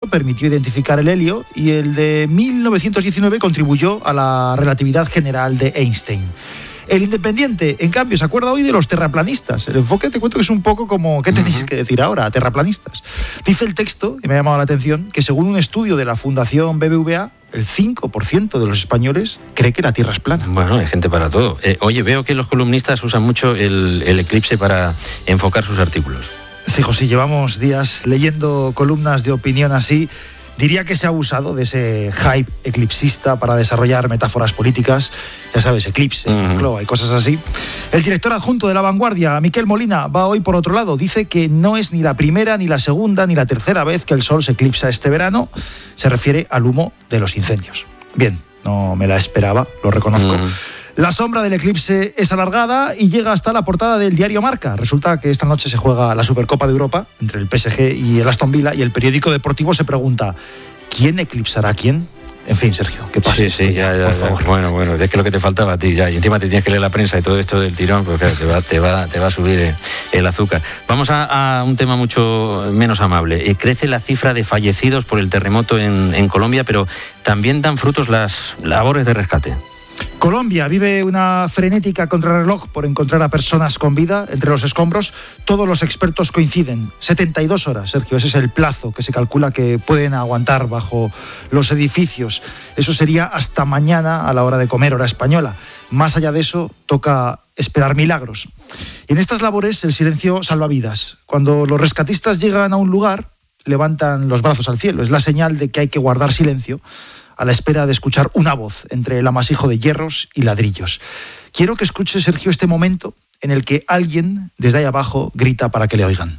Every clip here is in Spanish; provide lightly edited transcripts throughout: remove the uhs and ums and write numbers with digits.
permitió identificar el helio y el de 1919 contribuyó a la relatividad general de Einstein. El Independiente, en cambio, se acuerda hoy de los terraplanistas. El enfoque, te cuento, que es un poco como ¿qué tenéis que decir ahora, terraplanistas? Dice el texto, y me ha llamado la atención, que según un estudio de la Fundación BBVA, el 5% de los españoles cree que la Tierra es plana. Bueno, hay gente para todo. Oye, veo que los columnistas usan mucho el eclipse para enfocar sus artículos. Sí, José, llevamos días leyendo columnas de opinión así. Diría que se ha abusado de ese hype eclipsista para desarrollar metáforas políticas. Ya sabes, eclipse, y cosas así. El director adjunto de La Vanguardia, Miquel Molina, va hoy por otro lado. Dice que no es ni la primera, ni la segunda, ni la tercera vez que el sol se eclipsa este verano. Se refiere al humo de los incendios. Bien, no me la esperaba, lo reconozco. La sombra del eclipse es alargada y llega hasta la portada del diario Marca. Resulta que esta noche se juega la Supercopa de Europa entre el PSG y el Aston Villa y el periódico deportivo se pregunta ¿quién eclipsará a quién? En fin, Sergio, ¿qué pasa? Sí, ya, por favor. Bueno, es que lo que te faltaba a ti ya, y encima te tienes que leer la prensa y todo esto del tirón, pues claro, te va a subir el azúcar. Vamos a un tema mucho menos amable. Crece la cifra de fallecidos por el terremoto en Colombia, pero también dan frutos las labores de rescate. Colombia vive una frenética contrarreloj por encontrar a personas con vida entre los escombros. Todos los expertos coinciden. 72 horas, Sergio, ese es el plazo que se calcula que pueden aguantar bajo los edificios. Eso sería hasta mañana a la hora de comer, hora española. Más allá de eso, toca esperar milagros. Y en estas labores el silencio salva vidas. Cuando los rescatistas llegan a un lugar, levantan los brazos al cielo. Es la señal de que hay que guardar silencio a la espera de escuchar una voz entre el amasijo de hierros y ladrillos. Quiero que escuche, Sergio, este momento en el que alguien desde ahí abajo grita para que le oigan.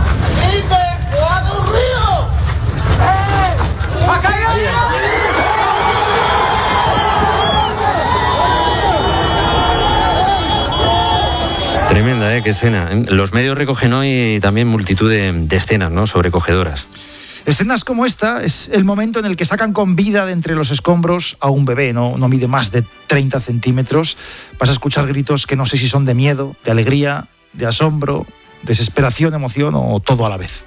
Tremenda, qué escena. Los medios recogen hoy también multitud de escenas, ¿no?, sobrecogedoras. Escenas como esta es el momento en el que sacan con vida de entre los escombros a un bebé, no mide más de 30 centímetros. Vas a escuchar gritos que no sé si son de miedo, de alegría, de asombro, desesperación, emoción o todo a la vez.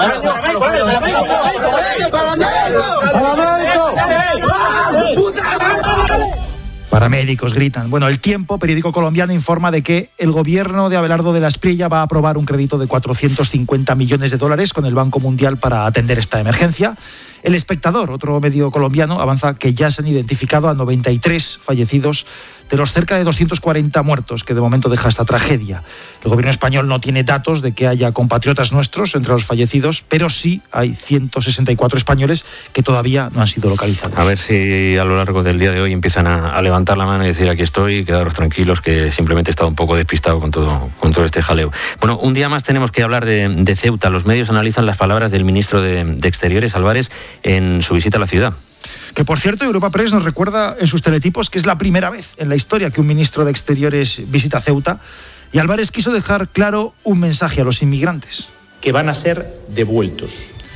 Paramédicos gritan. Bueno, El Tiempo, periódico colombiano, informa de que el gobierno de Abelardo de la Espriella va a aprobar un crédito de $450 millones con el Banco Mundial para atender esta emergencia. El Espectador, otro medio colombiano, avanza que ya se han identificado a 93 fallecidos de los cerca de 240 muertos que de momento deja esta tragedia. El gobierno español no tiene datos de que haya compatriotas nuestros entre los fallecidos, pero sí hay 164 españoles que todavía no han sido localizados. A ver si a lo largo del día de hoy empiezan a levantar la mano y decir aquí estoy, quedaros tranquilos, que simplemente he estado un poco despistado con todo este jaleo. Bueno, un día más tenemos que hablar de Ceuta. Los medios analizan las palabras del ministro de Exteriores, Álvarez, en su visita a la ciudad. Que, por cierto, Europa Press nos recuerda en sus teletipos que es la primera vez en la historia que un ministro de Exteriores visita Ceuta, y Álvarez quiso dejar claro un mensaje a los inmigrantes. Que van a ser devueltos.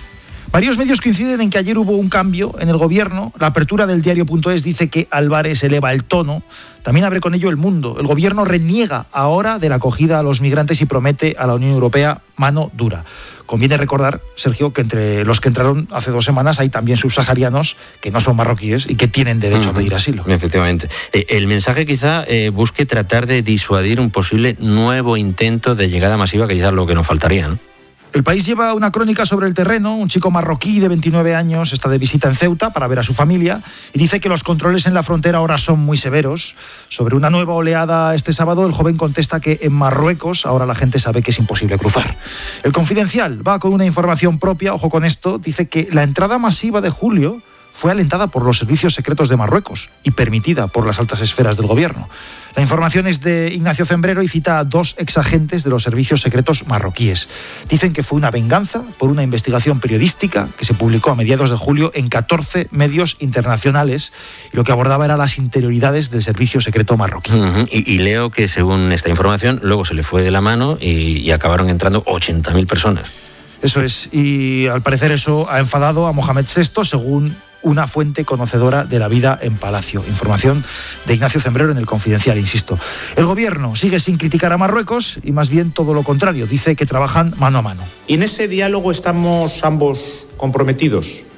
Varios medios coinciden en que ayer hubo un cambio en el gobierno. La apertura del diario.es dice que Álvarez eleva el tono. También abre con ello El Mundo. El gobierno reniega ahora de la acogida a los migrantes y promete a la Unión Europea mano dura. Conviene recordar, Sergio, que entre los que entraron hace 2 semanas hay también subsaharianos que no son marroquíes y que tienen derecho a pedir asilo. Efectivamente. El mensaje quizá busque tratar de disuadir un posible nuevo intento de llegada masiva, que ya es lo que nos faltaría, ¿no? El País lleva una crónica sobre el terreno. Un chico marroquí de 29 años está de visita en Ceuta para ver a su familia y dice que los controles en la frontera ahora son muy severos. Sobre una nueva oleada este sábado, el joven contesta que en Marruecos ahora la gente sabe que es imposible cruzar. El Confidencial va con una información propia, ojo con esto, dice que la entrada masiva de julio fue alentada por los servicios secretos de Marruecos y permitida por las altas esferas del gobierno. La información es de Ignacio Zembrero y cita a 2 exagentes de los servicios secretos marroquíes. Dicen que fue una venganza por una investigación periodística que se publicó a mediados de julio en 14 medios internacionales y lo que abordaba era las interioridades del servicio secreto marroquí. Y leo que según esta información luego se le fue de la mano y acabaron entrando 80.000 personas. Eso es, y al parecer eso ha enfadado a Mohamed VI, según una fuente conocedora de la vida en Palacio. Información de Ignacio Zembrero en El Confidencial, insisto. El gobierno sigue sin criticar a Marruecos y más bien todo lo contrario. Dice que trabajan mano a mano. Y en ese diálogo estamos ambos comprometidos.